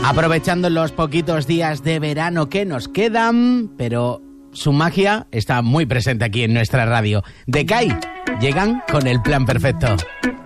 Aprovechando los poquitos días de verano que nos quedan, pero su magia está muy presente aquí en nuestra radio. Decay llegan con el plan perfecto.